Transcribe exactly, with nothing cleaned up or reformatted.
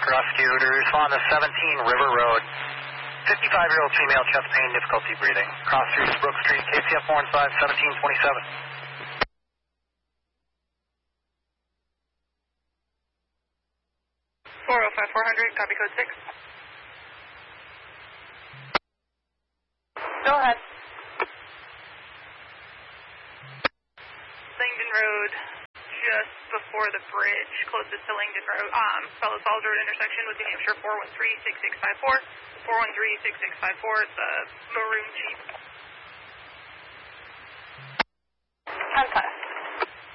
Brook Rescue to respond to seventeen River Road. fifty-five-year-old female, chest pain, difficulty breathing. Cross Street, Brook Street, K C F four one five, seventeen twenty-seven. four oh five four hundred, copy code six. Go ahead. Langdon Road, just before the bridge, closest to Langdon Road, um, Fellows Falls Road intersection with New Hampshire four one three, six six five four. four one three, six six five four, it's a maroon Jeep. ten five.